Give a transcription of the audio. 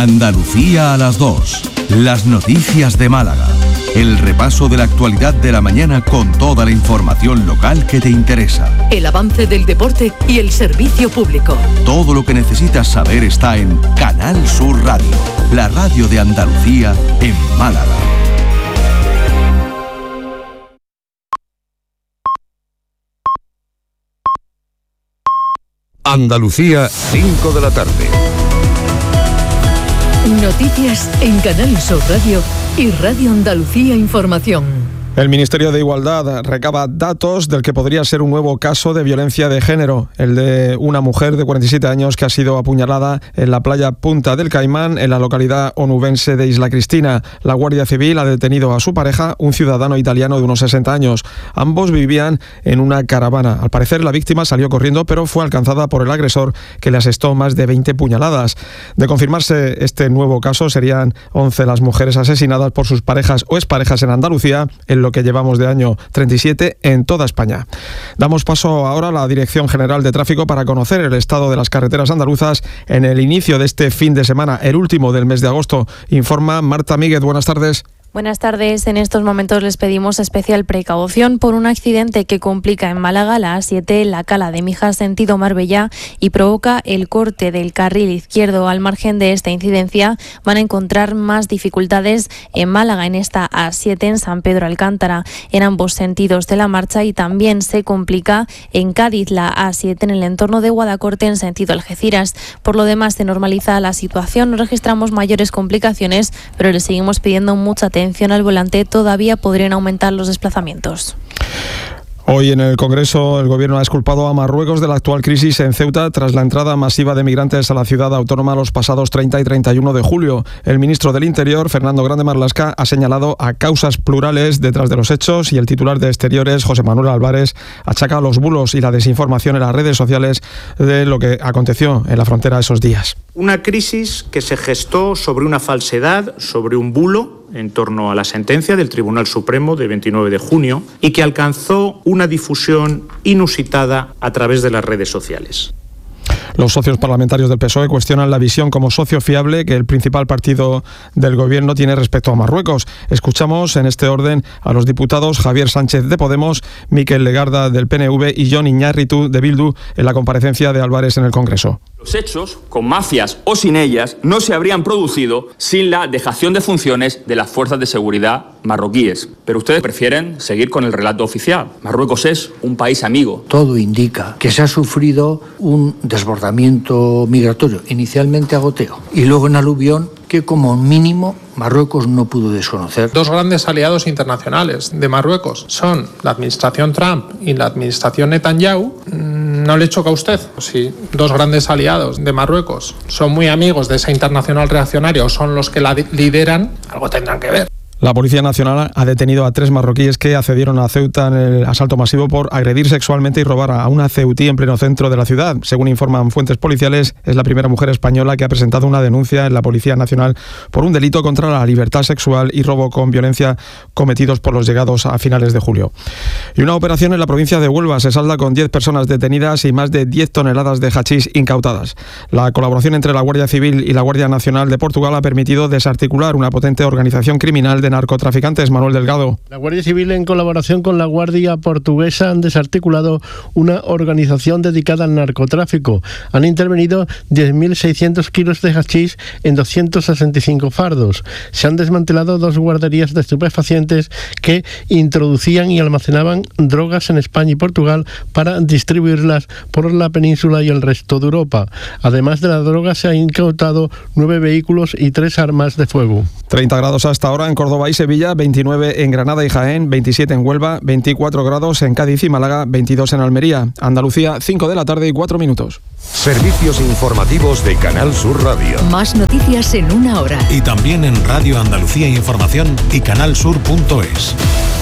Andalucía a las 2. Las noticias de Málaga. El repaso de la actualidad de la mañana con toda la información local que te interesa. El avance del deporte y el servicio público. Todo lo que necesitas saber está en Canal Sur Radio, la radio de Andalucía en Málaga. Andalucía, 5 de la tarde. Noticias en Canal Sur Radio y Radio Andalucía Información. El Ministerio de Igualdad recaba datos del que podría ser un nuevo caso de violencia de género, el de una mujer de 47 años que ha sido apuñalada en la playa Punta del Caimán, en la localidad onubense de Isla Cristina. La Guardia Civil ha detenido a su pareja, un ciudadano italiano de unos 60 años. Ambos vivían en una caravana. Al parecer, la víctima salió corriendo, pero fue alcanzada por el agresor, que le asestó más de 20 puñaladas. De confirmarse este nuevo caso, serían 11 las mujeres asesinadas por sus parejas o exparejas en Andalucía, en lo que llevamos de año 37 en toda España. Damos paso ahora a la Dirección General de Tráfico para conocer el estado de las carreteras andaluzas en el inicio de este fin de semana, el último del mes de agosto. Informa Marta Míguez. Buenas tardes. Buenas tardes. En estos momentos les pedimos especial precaución por un accidente que complica en Málaga la A7, la Cala de Mijas sentido Marbella, y provoca el corte del carril izquierdo. Al margen de esta incidencia van a encontrar más dificultades en Málaga, en esta A7 en San Pedro Alcántara, en ambos sentidos de la marcha, y también se complica en Cádiz la A7 en el entorno de Guadacorte en sentido Algeciras. Por lo demás se normaliza la situación, no registramos mayores complicaciones, pero le seguimos pidiendo mucha atención al volante, todavía podrían aumentar los desplazamientos. Hoy en el Congreso el Gobierno ha exculpado a Marruecos de la actual crisis en Ceuta tras la entrada masiva de migrantes a la ciudad autónoma los pasados 30 y 31 de julio. El ministro del Interior, Fernando Grande Marlaska, ha señalado a causas plurales detrás de los hechos, y el titular de Exteriores, José Manuel Álvarez, achaca los bulos y la desinformación en las redes sociales de lo que aconteció en la frontera esos días. Una crisis que se gestó sobre una falsedad, sobre un bulo en torno a la sentencia del Tribunal Supremo de 29 de junio y que alcanzó una difusión inusitada a través de las redes sociales. Los socios parlamentarios del PSOE cuestionan la visión como socio fiable que el principal partido del Gobierno tiene respecto a Marruecos. Escuchamos en este orden a los diputados Javier Sánchez de Podemos, Miquel Legarda del PNV y Jon Iñárritu de Bildu en la comparecencia de Álvarez en el Congreso. Los hechos, con mafias o sin ellas, no se habrían producido sin la dejación de funciones de las fuerzas de seguridad marroquíes. Pero ustedes prefieren seguir con el relato oficial. Marruecos es un país amigo. Todo indica que se ha sufrido un desbordamiento migratorio, inicialmente a goteo y luego en aluvión, que como mínimo Marruecos no pudo desconocer. Dos grandes aliados internacionales de Marruecos son la administración Trump y la administración Netanyahu. ¿No le choca a usted? Si dos grandes aliados de Marruecos son muy amigos de esa internacional reaccionaria o son los que la lideran, algo tendrán que ver. La Policía Nacional ha detenido a 3 marroquíes que accedieron a Ceuta en el asalto masivo por agredir sexualmente y robar a una ceutí en pleno centro de la ciudad. Según informan fuentes policiales, es la primera mujer española que ha presentado una denuncia en la Policía Nacional por un delito contra la libertad sexual y robo con violencia cometidos por los llegados a finales de julio. Y una operación en la provincia de Huelva se salda con 10 personas detenidas y más de 10 toneladas de hachís incautadas. La colaboración entre la Guardia Civil y la Guardia Nacional de Portugal ha permitido desarticular una potente organización criminal de narcotraficantes. Manuel Delgado. La Guardia Civil, en colaboración con la Guardia Portuguesa, han desarticulado una organización dedicada al narcotráfico. Han intervenido 10.600 kilos de hachís en 265 fardos. Se han desmantelado 2 guarderías de estupefacientes que introducían y almacenaban drogas en España y Portugal para distribuirlas por la península y el resto de Europa. Además de la droga, se han incautado 9 vehículos y 3 armas de fuego. 30 grados hasta ahora en Córdoba y Sevilla, 29 en Granada y Jaén, 27 en Huelva, 24 grados en Cádiz y Málaga, 22 en Almería. Andalucía, 5 de la tarde y 4 minutos. Servicios informativos de Canal Sur Radio. Más noticias en una hora. Y también en Radio Andalucía Información y canalsur.es.